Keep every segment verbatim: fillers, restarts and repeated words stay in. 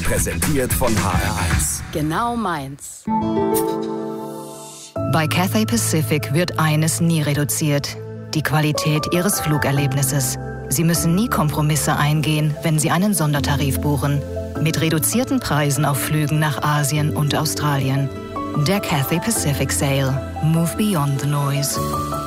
Präsentiert von H R eins. Genau meins. Bei Cathay Pacific wird eines nie reduziert: die Qualität Ihres Flugerlebnisses. Sie müssen nie Kompromisse eingehen, wenn Sie einen Sondertarif buchen. Mit reduzierten Preisen auf Flügen nach Asien und Australien. Der Cathay Pacific Sale. Move beyond the noise.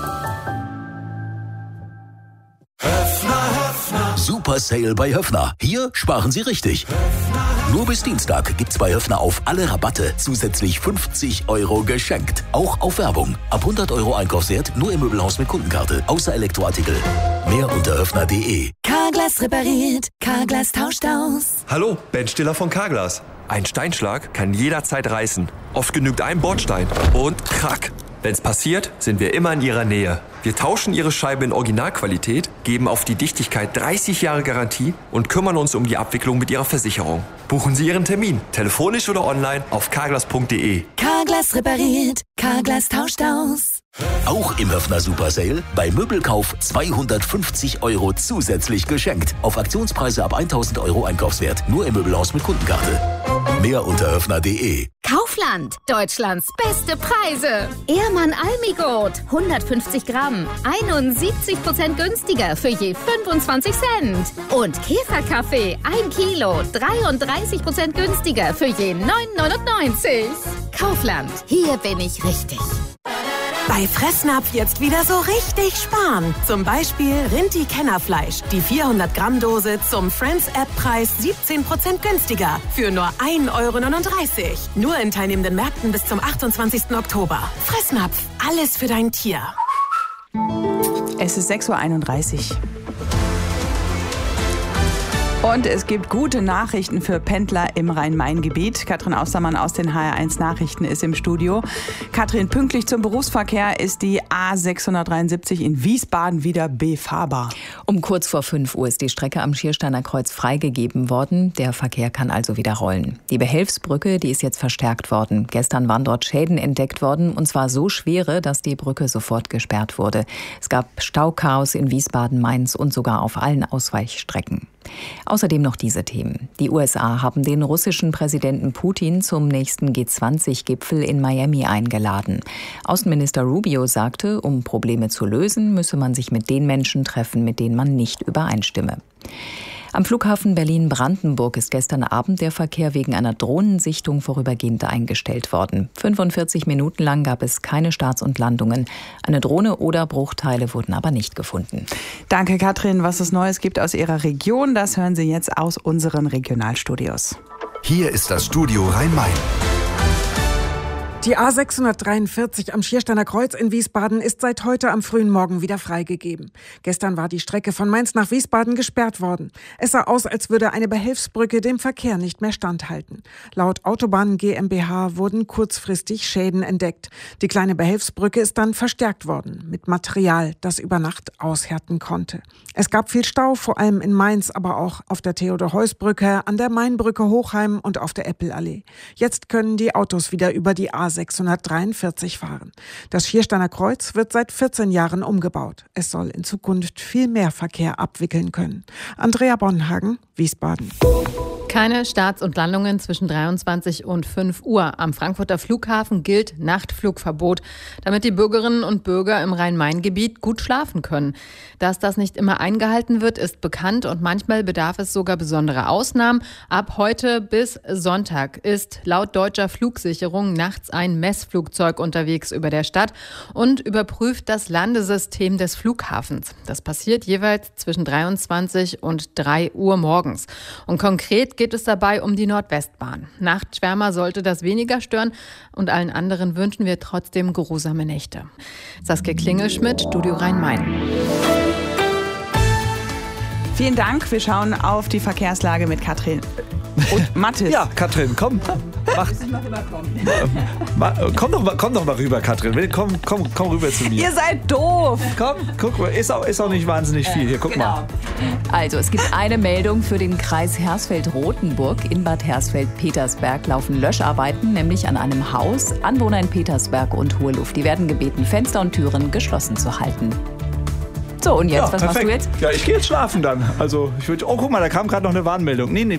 Super Sale bei Höffner. Hier sparen Sie richtig. Nur bis Dienstag gibt's bei Höffner auf alle Rabatte zusätzlich fünfzig Euro geschenkt. Auch auf Werbung. Ab hundert Euro Einkaufswert nur im Möbelhaus mit Kundenkarte. Außer Elektroartikel. Mehr unter höffner punkt de. Carglass repariert. Carglass tauscht aus. Hallo, Ben Stiller von Carglass. Ein Steinschlag kann jederzeit reißen. Oft genügt ein Bordstein. Und krack. Wenn's passiert, sind wir immer in Ihrer Nähe. Wir tauschen Ihre Scheibe in Originalqualität, geben auf die Dichtigkeit dreißig Jahre Garantie und kümmern uns um die Abwicklung mit Ihrer Versicherung. Buchen Sie Ihren Termin, telefonisch oder online auf carglass punkt de. Carglass repariert. Carglass tauscht aus. Auch im Höffner Super Sale bei Möbelkauf zweihundertfünfzig Euro zusätzlich geschenkt. Auf Aktionspreise ab tausend Euro Einkaufswert. Nur im Möbelhaus mit Kundenkarte. Mehr unter höffner punkt de. Kaufland, Deutschlands beste Preise. Ehrmann Almigurt, hundertfünfzig Gramm, einundsiebzig Prozent günstiger für je fünfundzwanzig Cent. Und Käferkaffee, ein Kilo, dreiunddreißig Prozent günstiger für je neun neunundneunzig. Kaufland, hier bin ich richtig. Bei Fressnapf jetzt wieder so richtig sparen. Zum Beispiel Rinti-Kennerfleisch. Die vierhundert Gramm Dose zum Friends-App-Preis siebzehn Prozent günstiger. Für nur ein Euro neununddreißig. Nur in teilnehmenden Märkten bis zum achtundzwanzigsten Oktober. Fressnapf. Alles für dein Tier. Es ist sechs Uhr einunddreißig. Und es gibt gute Nachrichten für Pendler im Rhein-Main-Gebiet. Katrin Austermann aus den H R eins Nachrichten ist im Studio. Katrin, pünktlich zum Berufsverkehr ist die A sechshundertdreiundsiebzig in Wiesbaden wieder befahrbar. Um kurz vor fünf Uhr ist die Strecke am Schiersteiner Kreuz freigegeben worden. Der Verkehr kann also wieder rollen. Die Behelfsbrücke, die ist jetzt verstärkt worden. Gestern waren dort Schäden entdeckt worden, und zwar so schwere, dass die Brücke sofort gesperrt wurde. Es gab Stauchaos in Wiesbaden, Mainz und sogar auf allen Ausweichstrecken. Außerdem noch diese Themen. Die U S A haben den russischen Präsidenten Putin zum nächsten G zwanzig Gipfel in Miami eingeladen. Außenminister Rubio sagte, um Probleme zu lösen, müsse man sich mit den Menschen treffen, mit denen man nicht übereinstimme. Am Flughafen Berlin-Brandenburg ist gestern Abend der Verkehr wegen einer Drohnensichtung vorübergehend eingestellt worden. fünfundvierzig Minuten lang gab es keine Starts und Landungen. Eine Drohne oder Bruchteile wurden aber nicht gefunden. Danke, Katrin. Was es Neues gibt aus Ihrer Region, das hören Sie jetzt aus unseren Regionalstudios. Hier ist das Studio Rhein-Main. Die A sechshundertdreiundvierzig am Schiersteiner Kreuz in Wiesbaden ist seit heute am frühen Morgen wieder freigegeben. Gestern war die Strecke von Mainz nach Wiesbaden gesperrt worden. Es sah aus, als würde eine Behelfsbrücke dem Verkehr nicht mehr standhalten. Laut Autobahnen GmbH wurden kurzfristig Schäden entdeckt. Die kleine Behelfsbrücke ist dann verstärkt worden mit Material, das über Nacht aushärten konnte. Es gab viel Stau, vor allem in Mainz, aber auch auf der Theodor-Heuss-Brücke, an der Mainbrücke Hochheim und auf der Eppelallee. Jetzt können die Autos wieder über die A sechshundertdreiundvierzig fahren. Das Schiersteiner Kreuz wird seit vierzehn Jahren umgebaut. Es soll in Zukunft viel mehr Verkehr abwickeln können. Andrea Bonhagen, Wiesbaden. Keine Starts und Landungen zwischen dreiundzwanzig und fünf Uhr. Am Frankfurter Flughafen gilt Nachtflugverbot, damit die Bürgerinnen und Bürger im Rhein-Main-Gebiet gut schlafen können. Dass das nicht immer eingehalten wird, ist bekannt und manchmal bedarf es sogar besonderer Ausnahmen. Ab heute bis Sonntag ist laut deutscher Flugsicherung nachts ein Messflugzeug unterwegs über der Stadt und überprüft das Landesystem des Flughafens. Das passiert jeweils zwischen dreiundzwanzig und drei Uhr morgens. Und konkret geht es dabei um die Nordwestbahn. Nachtschwärmer sollte das weniger stören und allen anderen wünschen wir trotzdem geruhsame Nächte. Saskia Klingelschmidt, Studio Rhein-Main. Vielen Dank. Wir schauen auf die Verkehrslage mit Katrin und Mathis. Ja, Katrin, komm. Mach. komm, doch mal, komm doch mal rüber, Katrin. Komm, komm, komm rüber zu mir. Ihr seid doof. Komm, guck mal. Ist auch, ist auch nicht wahnsinnig viel. Hier, guck genau. mal. Also, es gibt eine Meldung für den Kreis Hersfeld-Rotenburg. In Bad Hersfeld-Petersberg laufen Löscharbeiten, nämlich an einem Haus. Anwohner in Petersberg und Hohe Luft, die werden gebeten, Fenster und Türen geschlossen zu halten. So, und jetzt, ja, was perfekt. machst du jetzt? Ja, ich gehe jetzt schlafen dann. Also, ich würde, oh, guck mal, da kam gerade noch eine Warnmeldung. Nee, nee,